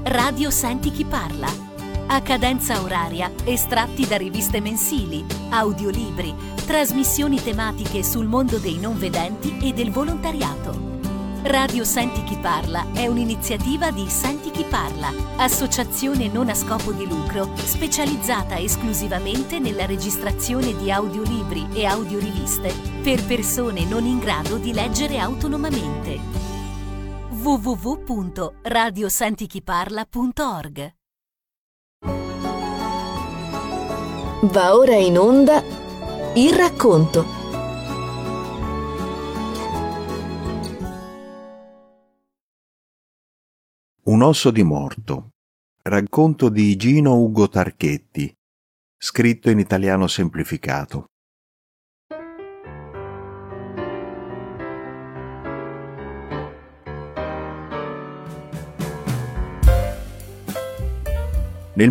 Radio Senti chi parla. A cadenza oraria, estratti da riviste mensili, audiolibri, trasmissioni tematiche sul mondo dei non vedenti e del volontariato. Radio Senti chi parla è un'iniziativa di Senti chi parla, associazione non a scopo di lucro specializzata esclusivamente nella registrazione di audiolibri e audioriviste per persone non in grado di leggere autonomamente. www.radiosentichiparla.org. Va ora in onda Il racconto. Un osso di morto. Racconto di Gino Ugo Tarchetti, scritto in italiano semplificato. Nel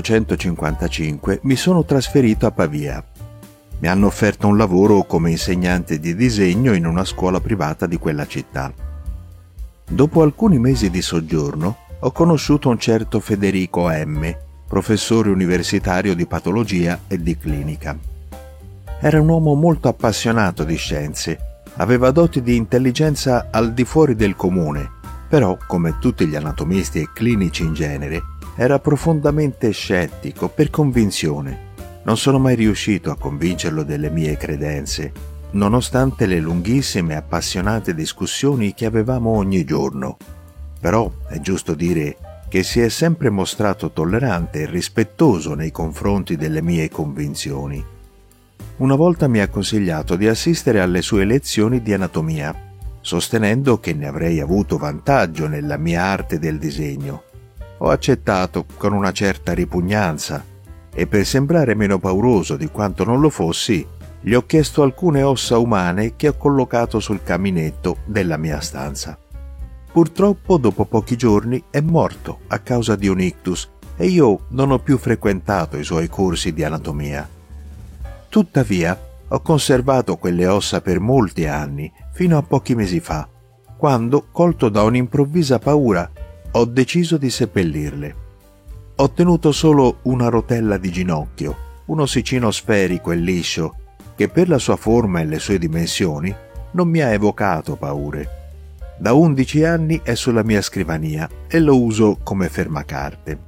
1855 mi sono trasferito a Pavia. Mi hanno offerto un lavoro come insegnante di disegno in una scuola privata di quella città. Dopo alcuni mesi di soggiorno ho conosciuto un certo Federico M., professore universitario di patologia e di clinica. Era un uomo molto appassionato di scienze, aveva doti di intelligenza al di fuori del comune, però, come tutti gli anatomisti e clinici in genere, era profondamente scettico per convinzione. Non sono mai riuscito a convincerlo delle mie credenze, nonostante le lunghissime e appassionate discussioni che avevamo ogni giorno. Però è giusto dire che si è sempre mostrato tollerante e rispettoso nei confronti delle mie convinzioni. Una volta mi ha consigliato di assistere alle sue lezioni di anatomia, sostenendo che ne avrei avuto vantaggio nella mia arte del disegno. Ho accettato con una certa ripugnanza e, per sembrare meno pauroso di quanto non lo fossi, gli ho chiesto alcune ossa umane che ho collocato sul caminetto della mia stanza. Purtroppo, dopo pochi giorni, è morto a causa di un ictus e io non ho più frequentato i suoi corsi di anatomia. Tuttavia, ho conservato quelle ossa per molti anni, fino a pochi mesi fa, quando, colto da un'improvvisa paura, ho deciso di seppellirle. Ho tenuto solo una rotella di ginocchio, un ossicino sferico e liscio, che per la sua forma e le sue dimensioni non mi ha evocato paure. Da 11 anni è sulla mia scrivania e lo uso come fermacarte.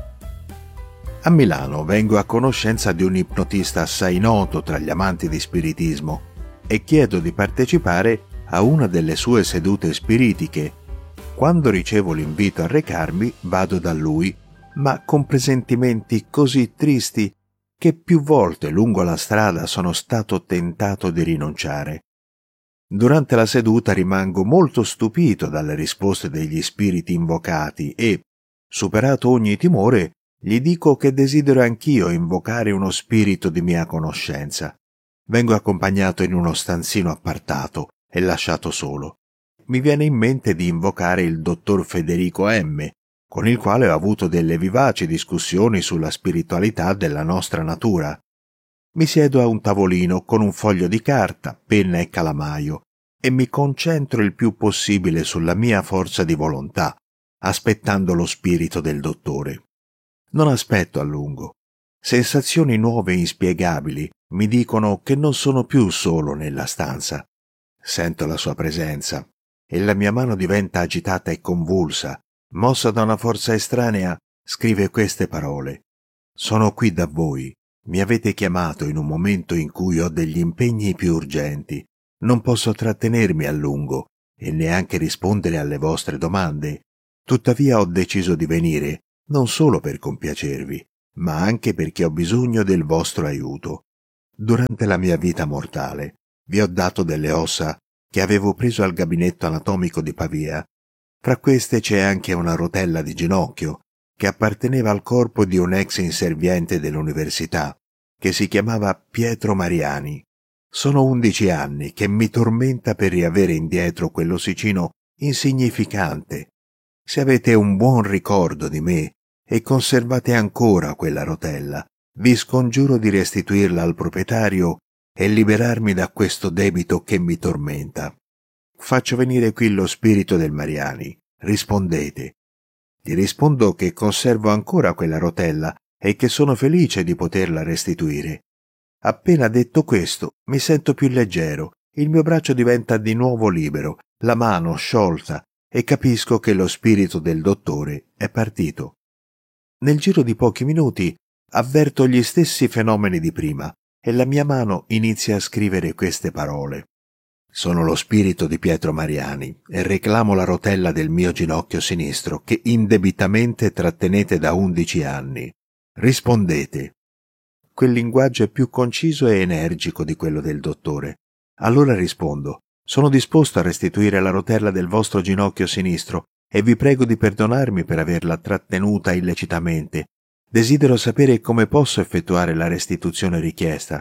A Milano vengo a conoscenza di un ipnotista assai noto tra gli amanti di spiritismo e chiedo di partecipare a una delle sue sedute spiritiche. Quando ricevo l'invito a recarmi, vado da lui, ma con presentimenti così tristi che più volte lungo la strada sono stato tentato di rinunciare. Durante la seduta rimango molto stupito dalle risposte degli spiriti invocati e, superato ogni timore, gli dico che desidero anch'io invocare uno spirito di mia conoscenza. Vengo accompagnato in uno stanzino appartato e lasciato solo. Mi viene in mente di invocare il dottor Federico M., con il quale ho avuto delle vivaci discussioni sulla spiritualità della nostra natura. Mi siedo a un tavolino con un foglio di carta, penna e calamaio e mi concentro il più possibile sulla mia forza di volontà, aspettando lo spirito del dottore. Non aspetto a lungo. Sensazioni nuove e inspiegabili mi dicono che non sono più solo nella stanza. Sento la sua presenza e la mia mano diventa agitata e convulsa. Mossa da una forza estranea, scrive queste parole: «Sono qui da voi. Mi avete chiamato in un momento in cui ho degli impegni più urgenti. Non posso trattenermi a lungo e neanche rispondere alle vostre domande. Tuttavia ho deciso di venire, non solo per compiacervi, ma anche perché ho bisogno del vostro aiuto. Durante la mia vita mortale vi ho dato delle ossa che avevo preso al gabinetto anatomico di Pavia. Tra queste c'è anche una rotella di ginocchio che apparteneva al corpo di un ex inserviente dell'università che si chiamava Pietro Mariani. Sono 11 anni che mi tormenta per riavere indietro quell'ossicino insignificante. Se avete un buon ricordo di me e conservate ancora quella rotella, vi scongiuro di restituirla al proprietario e liberarmi da questo debito che mi tormenta. Faccio venire qui lo spirito del Mariani. Rispondete. Gli rispondo che conservo ancora quella rotella e che sono felice di poterla restituire. Appena detto questo, mi sento più leggero, il mio braccio diventa di nuovo libero, la mano sciolta, e capisco che lo spirito del dottore è partito. Nel giro di pochi minuti avverto gli stessi fenomeni di prima e la mia mano inizia a scrivere queste parole. Sono lo spirito di Pietro Mariani e reclamo la rotella del mio ginocchio sinistro che indebitamente trattenete da 11 anni. Rispondete. Quel linguaggio è più conciso e energico di quello del dottore. Allora rispondo. Sono disposto a restituire la rotella del vostro ginocchio sinistro e vi prego di perdonarmi per averla trattenuta illecitamente. Desidero sapere come posso effettuare la restituzione richiesta.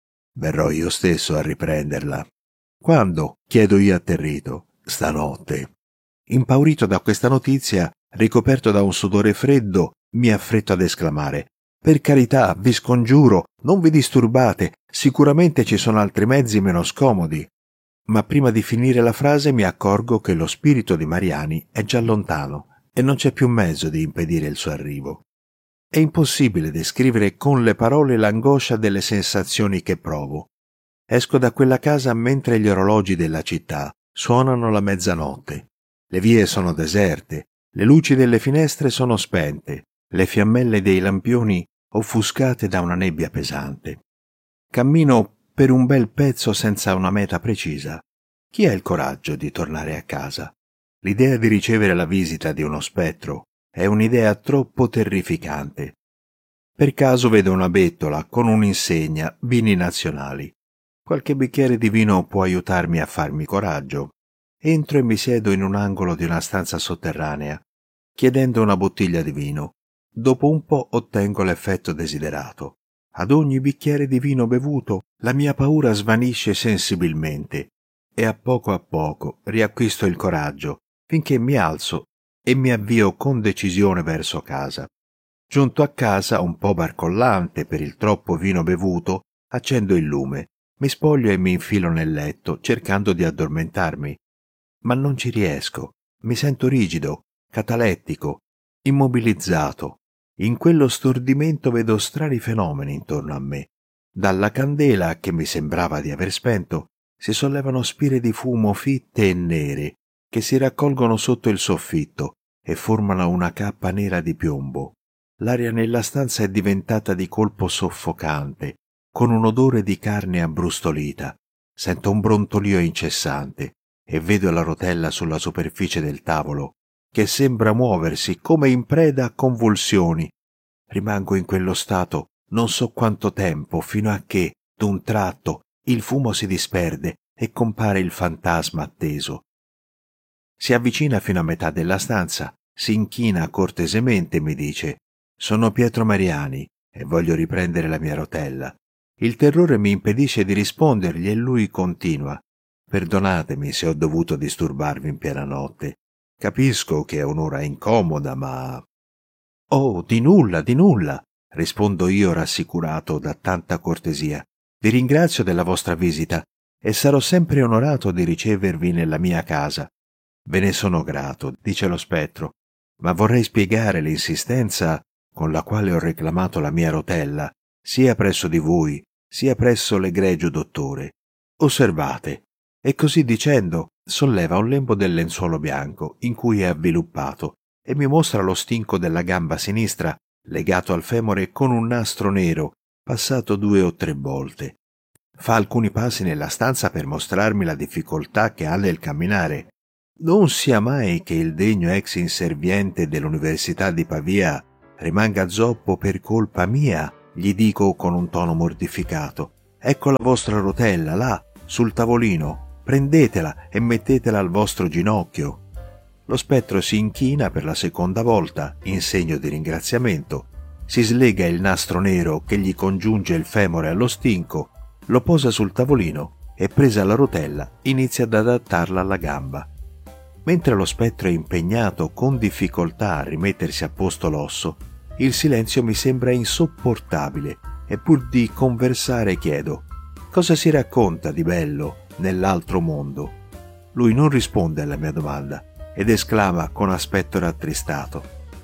Verrò io stesso a riprenderla. Quando? Chiedo io atterrito. Stanotte. Impaurito da questa notizia, ricoperto da un sudore freddo, mi affretto ad esclamare: per carità, vi scongiuro, non vi disturbate, sicuramente ci sono altri mezzi meno scomodi. Ma prima di finire la frase mi accorgo che lo spirito di Mariani è già lontano e non c'è più mezzo di impedire il suo arrivo. È impossibile descrivere con le parole l'angoscia delle sensazioni che provo. Esco da quella casa mentre gli orologi della città suonano la mezzanotte. Le vie sono deserte, le luci delle finestre sono spente, le fiammelle dei lampioni offuscate da una nebbia pesante. Cammino per un bel pezzo senza una meta precisa. Chi ha il coraggio di tornare a casa? L'idea di ricevere la visita di uno spettro è un'idea troppo terrificante. Per caso vedo una bettola con un'insegna vini nazionali. Qualche bicchiere di vino può aiutarmi a farmi coraggio. Entro e mi siedo in un angolo di una stanza sotterranea, chiedendo una bottiglia di vino. Dopo un po' ottengo l'effetto desiderato. Ad ogni bicchiere di vino bevuto, la mia paura svanisce sensibilmente e a poco riacquisto il coraggio finché mi alzo e mi avvio con decisione verso casa. Giunto a casa, un po' barcollante per il troppo vino bevuto, accendo il lume, mi spoglio e mi infilo nel letto cercando di addormentarmi. Ma non ci riesco, mi sento rigido, catalettico, immobilizzato. In quello stordimento vedo strani fenomeni intorno a me. Dalla candela, che mi sembrava di aver spento, si sollevano spire di fumo fitte e nere, che si raccolgono sotto il soffitto e formano una cappa nera di piombo. L'aria nella stanza è diventata di colpo soffocante, con un odore di carne abbrustolita. Sento un brontolio incessante e vedo la rotella sulla superficie del tavolo, che sembra muoversi come in preda a convulsioni. Rimango in quello stato non so quanto tempo, fino a che, d'un tratto, il fumo si disperde e compare il fantasma atteso. Si avvicina fino a metà della stanza, si inchina cortesemente e mi dice: «Sono Pietro Mariani e voglio riprendere la mia rotella». Il terrore mi impedisce di rispondergli e lui continua: «Perdonatemi se ho dovuto disturbarvi in piena notte. Capisco che è un'ora incomoda, ma...» «Oh, di nulla, rispondo io rassicurato da tanta cortesia. «Vi ringrazio della vostra visita e sarò sempre onorato di ricevervi nella mia casa». «Ve ne sono grato», dice lo spettro, «ma vorrei spiegare l'insistenza con la quale ho reclamato la mia rotella, sia presso di voi, sia presso l'egregio dottore. Osservate». E così dicendo solleva un lembo del lenzuolo bianco in cui è avviluppato e mi mostra lo stinco della gamba sinistra legato al femore con un nastro nero passato 2 o 3 volte. Fa alcuni passi nella stanza per mostrarmi la difficoltà che ha nel camminare. Non sia mai che il degno ex inserviente dell'Università di Pavia rimanga zoppo per colpa mia, gli dico con un tono mortificato. «Ecco la vostra rotella, là, sul tavolino, prendetela e mettetela al vostro ginocchio». Lo spettro si inchina per la seconda volta, in segno di ringraziamento, si slega il nastro nero che gli congiunge il femore allo stinco, lo posa sul tavolino e, presa la rotella, inizia ad adattarla alla gamba. Mentre lo spettro è impegnato con difficoltà a rimettersi a posto l'osso, il silenzio mi sembra insopportabile e pur di conversare chiedo: «Cosa si racconta di bello nell'altro mondo?» Lui non risponde alla mia domanda ed esclama con aspetto rattristato: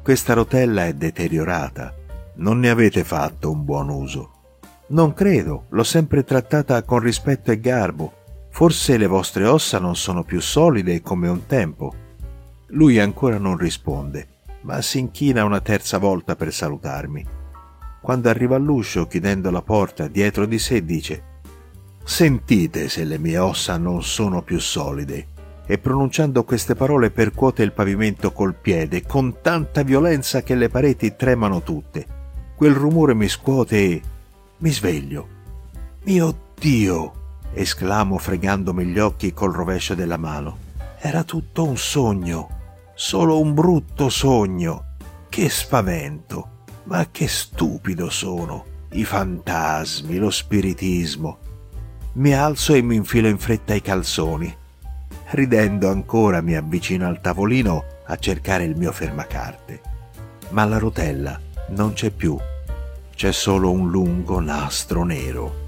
Questa rotella è deteriorata. Non ne avete fatto un buon uso. Non credo, l'ho sempre trattata con rispetto e garbo. Forse le vostre ossa non sono più solide come un tempo. Lui ancora non risponde, ma si inchina una terza volta per salutarmi. Quando arriva all'uscio, chiudendo la porta dietro di sé, dice: «Sentite se le mie ossa non sono più solide». E pronunciando queste parole percuote il pavimento col piede con tanta violenza che le pareti tremano tutte. Quel rumore mi scuote e mi sveglio. «Mio Dio!» esclamo fregandomi gli occhi col rovescio della mano. «Era tutto un sogno, solo un brutto sogno. Che spavento! Ma che stupido sono! I fantasmi, lo spiritismo!» Mi alzo e mi infilo in fretta i calzoni. Ridendo ancora mi avvicino al tavolino a cercare il mio fermacarte. Ma la rotella non c'è più. C'è solo un lungo nastro nero.